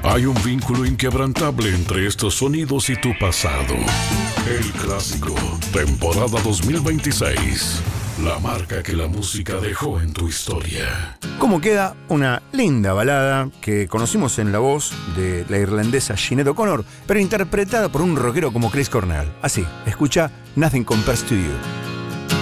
Hay un vínculo inquebrantable entre estos sonidos y tu pasado. El Clásico, temporada 2026. La marca que la música dejó en tu historia. ¿Cómo queda una linda balada que conocimos en la voz de la irlandesa Sinéad O'Connor, pero interpretada por un rockero como Chris Cornell? Así, escucha Nothing Compares to You.